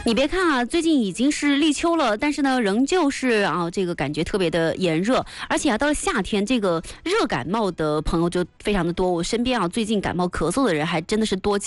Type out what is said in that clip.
你别看啊，最近已经是立秋了，但是呢，仍旧是啊，这个感觉特别的炎热，而且啊，到了夏天，这个热感冒的朋友就非常的多。我身边啊，最近感冒咳嗽的人还真的是多起